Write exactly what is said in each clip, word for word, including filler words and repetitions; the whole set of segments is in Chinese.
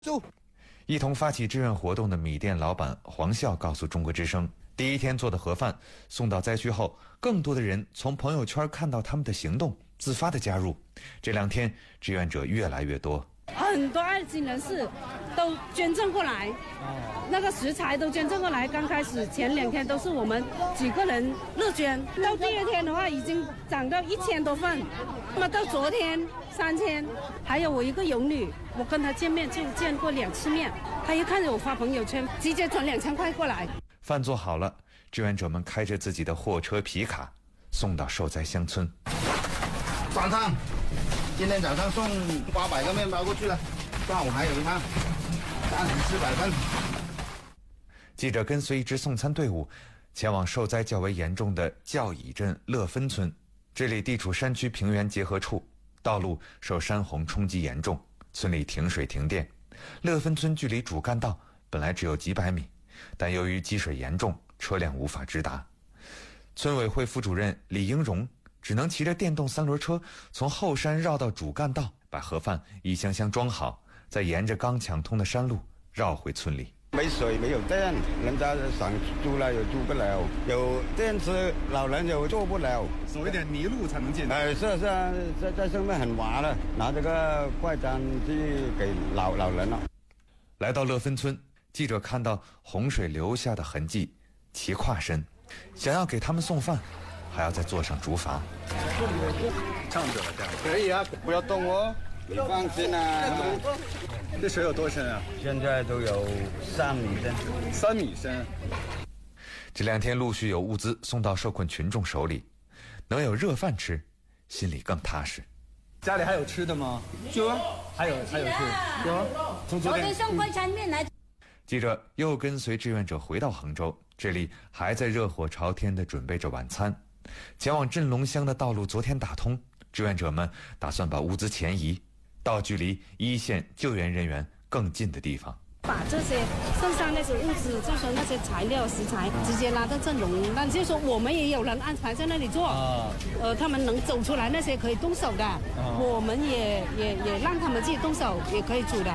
走。 一同发起志愿活动的米店老板黄笑告诉中国之声，第一天做的盒饭送到灾区后，更多的人从朋友圈看到他们的行动，自发的加入。这两天志愿者越来越多， 很多爱心人士都捐赠过来，那个食材都捐赠过来。刚开始前两天都是我们几个人乐捐，到第二天的话已经涨到一千多份，那么到昨天三千。还有我一个游女，我跟她见面就见过两次面，她一看着我发朋友圈，直接转两千块过来。 饭做好了，志愿者们开着自己的货车皮卡送到受灾乡村。 早上，今天早上送八百个面包过去了，上午还有一趟，三十四百份。 记者跟随一支送餐队伍，前往受灾较为严重的教乙镇乐芬村。这里地处山区平原结合处，道路受山洪冲击严重，村里停水停电。乐芬村距离主干道本来只有几百米，但由于积水严重，车辆无法直达。村委会副主任李英荣只能骑着电动三轮车从后山绕到主干道，把盒饭一箱箱装好，再沿着刚抢通的山路绕回村里。 没水没有电，人家想住了又住不了，有电车老人又坐不了， 走一点泥路才能进。 哎，是是啊，在在上面很滑的，拿这个快餐去给老老人了。 来到乐芬村，记者看到洪水留下的痕迹，骑跨身，想要给他们送饭，还要再坐上竹筏。 唱着了这样可以啊，不要动哦，你放心啊。 这水有多深啊？ 现在都有三米深。 三米深。 这两天陆续有物资送到受困群众手里，能有热饭吃，心里更踏实。 家里还有吃的吗？ 有啊， 还有还有吃，有啊。从昨天送快餐面来。 记者又跟随志愿者回到杭州，这里还在热火朝天地准备着晚餐。前往镇龙乡的道路昨天打通，志愿者们打算把物资前移到距离一线救援人员更近的地方， 把这些剩下那些物资，就说那些材料食材直接拉到镇龙，那就说我们也有人安排在那里做，啊、呃，他们能走出来那些可以动手的，啊、我们也也也让他们自己动手，也可以煮的。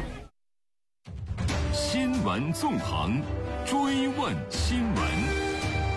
新闻纵横，追问新闻。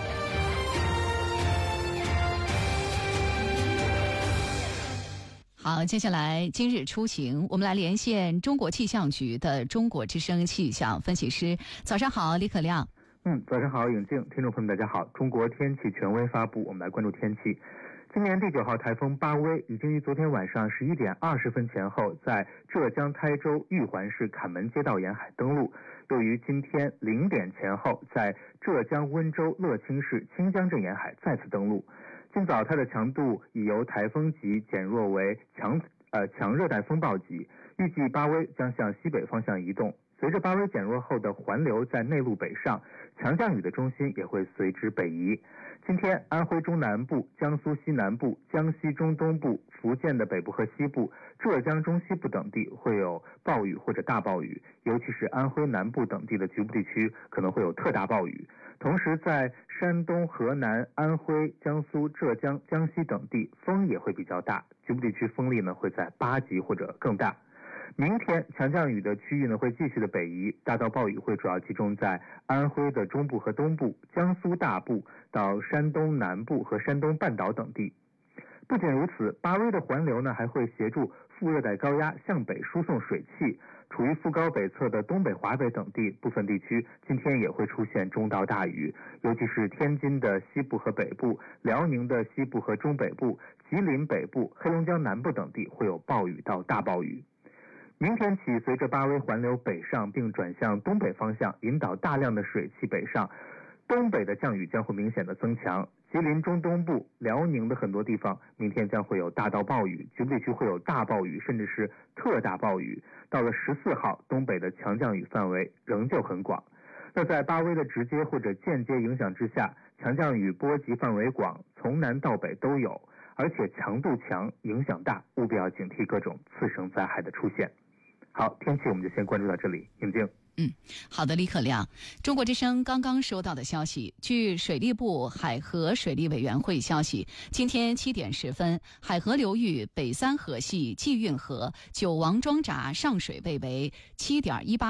好，接下来今日出行，我们来连线中国气象局的中国之声气象分析师。早上好，李可亮。 嗯，早上好，颖静，听众朋友们大家好。中国天气权威发布，我们来关注天气。今年第九号台风巴威已经于昨天晚上十一点二十分前后，在浙江台州玉环市坎门街道沿海登陆，又于今天零点前后，在浙江温州乐清市清江镇沿海再次登陆。今早它的强度已由台风级减弱为强呃强热带风暴级，预计巴威将向西北方向移动。随着巴威减弱后的环流在内陆北上，强降雨的中心也会随之北移。今天安徽中南部、江苏西南部、江西中东部、福建的北部和西部、浙江中西部等地会有暴雨或者大暴雨，尤其是安徽南部等地的局部地区可能会有特大暴雨。同时在山东、河南、安徽、江苏、浙江、江西等地风也会比较大，局部地区风力呢会在八级或者更大。明天强降雨的区域呢会继续的北移，大到暴雨会主要集中在安徽的中部和东部、江苏大部到山东南部和山东半岛等地。不仅如此，巴威的环流呢还会协助副热带高压向北输送水汽，处于副高北侧的东北华北等地部分地区今天也会出现中到大雨，尤其是天津的西部和北部、辽宁的西部和中北部、吉林北部、黑龙江南部等地会有暴雨到大暴雨。明天起，随着巴威环流北上并转向东北方向，引导大量的水汽北上，东北的降雨将会明显的增强。吉林中东部、辽宁的很多地方明天将会有大到暴雨，局部地区会有大暴雨甚至是特大暴雨。到了十四号，东北的强降雨范围仍旧很广。那在巴威的直接或者间接影响之下，强降雨波及范围广，从南到北都有，而且强度强，影响大，务必要警惕各种次生灾害的出现。好。 好，天气我们就先关注到这里，宁静。 嗯，好的，李可亮。中国之声刚刚收到的消息，据水利部海河水利委员会消息，今天七点十分，海河流域北三河系季运河九王庄闸上水位为七点一八。